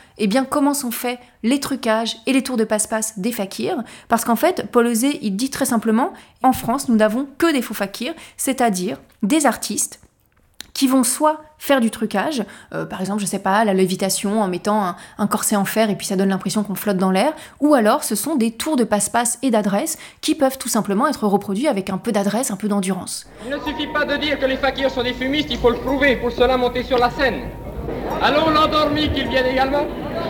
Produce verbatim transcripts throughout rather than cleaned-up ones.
eh bien, comment sont faits les trucages et les tours de passe-passe des fakirs. Parce qu'en fait, Paul Auzé, il dit très simplement, en France, nous n'avons que des faux fakirs, c'est-à-dire des artistes qui vont soit faire du trucage, euh, par exemple, je sais pas, la lévitation en mettant un, un corset en fer et puis ça donne l'impression qu'on flotte dans l'air, ou alors ce sont des tours de passe-passe et d'adresse qui peuvent tout simplement être reproduits avec un peu d'adresse, un peu d'endurance. Il ne suffit pas de dire que les fakirs sont des fumistes, il faut le prouver, pour cela monter sur la scène. Allons l'endormi qu'il vienne également.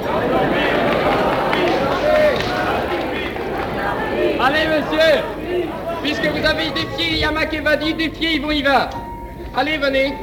Allez monsieur, puisque vous avez défié Yamak et Vadi, défiez Yvon Iva. Allez, venez.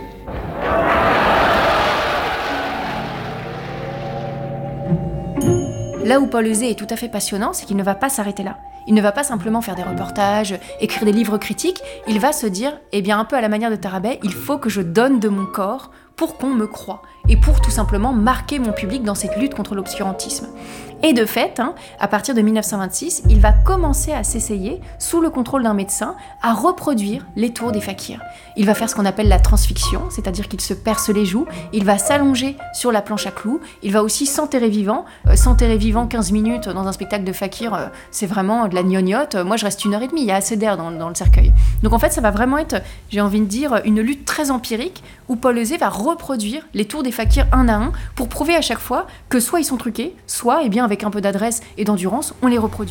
Là où Paul Auzé est tout à fait passionnant, c'est qu'il ne va pas s'arrêter là. Il ne va pas simplement faire des reportages, écrire des livres critiques, il va se dire, eh bien un peu à la manière de Tarabay, il faut que je donne de mon corps pour qu'on me croie, et pour tout simplement marquer mon public dans cette lutte contre l'obscurantisme. Et de fait, hein, à partir de mille neuf cent vingt-six, il va commencer à s'essayer, sous le contrôle d'un médecin, à reproduire les tours des fakirs. Il va faire ce qu'on appelle la transfixion, c'est-à-dire qu'il se perce les joues, il va s'allonger sur la planche à clous, il va aussi s'enterrer vivant. Euh, s'enterrer vivant quinze minutes dans un spectacle de fakir, euh, c'est vraiment de la gnognotte. Moi, je reste une heure et demie, il y a assez d'air dans, dans le cercueil. Donc en fait, ça va vraiment être, j'ai envie de dire, une lutte très empirique, où Paul Auzé va reproduire les tours des fakirs un à un, pour prouver à chaque fois que soit ils sont truqués, soit, eh bien, avec un peu d'adresse et d'endurance, on les reproduit.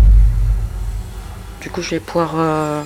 Du coup, je vais pouvoir euh,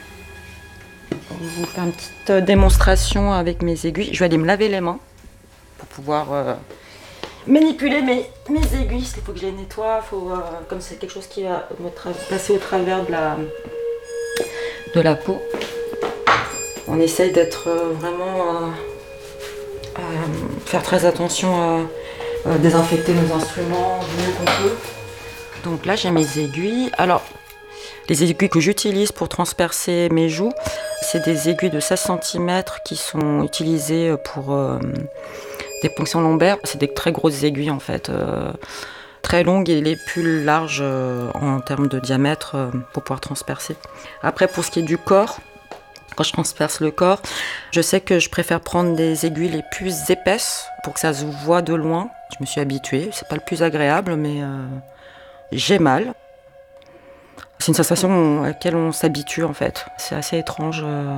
vous faire une petite démonstration avec mes aiguilles. Je vais aller me laver les mains pour pouvoir euh, manipuler mes, mes aiguilles, parce qu'il faut que je les nettoie. Faut, euh, comme c'est quelque chose qui va me tra- passer au travers de la, de la peau, on essaye d'être euh, vraiment... Euh, euh, faire très attention à Euh, désinfecter nos instruments du mieux qu'on peut. Donc là j'ai mes aiguilles. Alors les aiguilles que j'utilise pour transpercer mes joues, c'est des aiguilles de seize centimètres qui sont utilisées pour euh, des ponctions lombaires. C'est des très grosses aiguilles en fait, euh, très longues et les plus larges euh, en termes de diamètre euh, pour pouvoir transpercer. Après pour ce qui est du corps, quand je transperce le corps, je sais que je préfère prendre des aiguilles les plus épaisses pour que ça se voit de loin. Je me suis habituée, c'est pas le plus agréable, mais euh, j'ai mal. C'est une sensation à laquelle on s'habitue en fait. C'est assez étrange. Euh...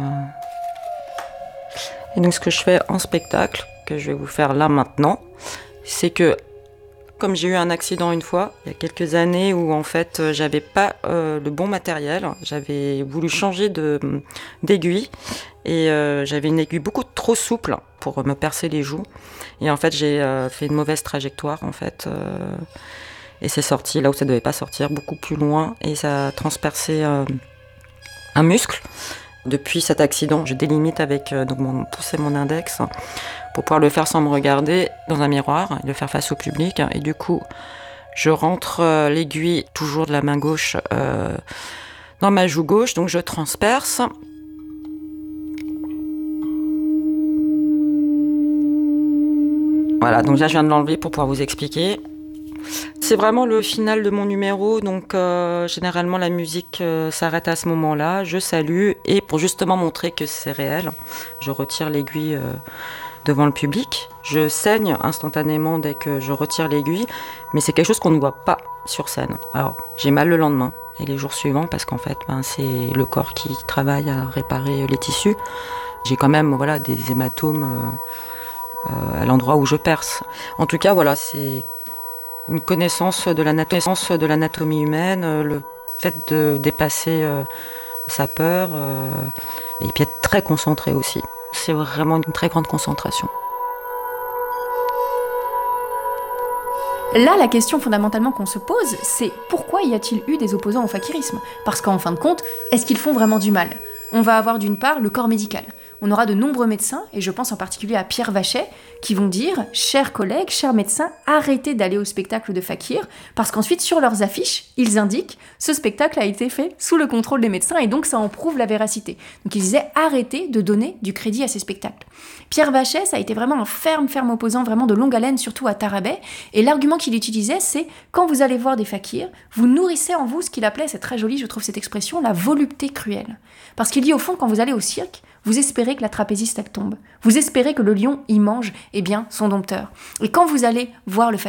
Et donc ce que je fais en spectacle, que je vais vous faire là maintenant, c'est que comme j'ai eu un accident une fois, il y a quelques années, où en fait j'avais pas euh, le bon matériel, j'avais voulu changer de, d'aiguille et euh, j'avais une aiguille beaucoup trop souple pour me percer les joues. Et en fait j'ai euh, fait une mauvaise trajectoire en fait euh, et c'est sorti là où ça devait pas sortir, beaucoup plus loin, et ça a transpercé euh, un muscle. Depuis cet accident, je délimite avec euh, donc mon pouce et mon index pour pouvoir le faire sans me regarder dans un miroir et le faire face au public. Et du coup, je rentre euh, l'aiguille toujours de la main gauche euh, dans ma joue gauche, donc je transperce. Voilà, donc là je viens de l'enlever pour pouvoir vous expliquer. C'est vraiment le final de mon numéro, donc euh, généralement la musique euh, s'arrête à ce moment-là, je salue, et pour justement montrer que c'est réel, je retire l'aiguille euh, devant le public. Je saigne instantanément dès que je retire l'aiguille, mais c'est quelque chose qu'on ne voit pas sur scène. Alors j'ai mal le lendemain et les jours suivants parce qu'en fait ben, c'est le corps qui travaille à réparer les tissus. J'ai quand même voilà, des hématomes euh, euh, à l'endroit où je perce. En tout cas voilà, c'est une connaissance de l'anatomie, de l'anatomie humaine, le fait de dépasser euh, sa peur euh, et puis être très concentré aussi. C'est vraiment une très grande concentration. Là, la question fondamentalement qu'on se pose, c'est pourquoi y a-t-il eu des opposants au fakirisme ? Parce qu'en fin de compte, est-ce qu'ils font vraiment du mal ? On va avoir d'une part le corps médical. On aura de nombreux médecins, et je pense en particulier à Pierre Vachet, qui vont dire « Chers collègues, chers médecins, arrêtez d'aller au spectacle de fakir », parce qu'ensuite, sur leurs affiches, ils indiquent « Ce spectacle a été fait sous le contrôle des médecins, et donc ça en prouve la véracité ». Donc ils disaient « Arrêtez de donner du crédit à ces spectacles ». Pierre Vachet, ça a été vraiment un ferme, ferme opposant, vraiment de longue haleine, surtout à Tarabay, et l'argument qu'il utilisait, c'est « Quand vous allez voir des fakirs, vous nourrissez en vous ce qu'il appelait, c'est très joli, je trouve cette expression, la volupté cruelle ». Parce qu'il dit au fond, quand vous allez au cirque, vous espérez que la trapéziste elle tombe. Vous espérez que le lion y mange, eh bien, son dompteur. Et quand vous allez voir le fakir,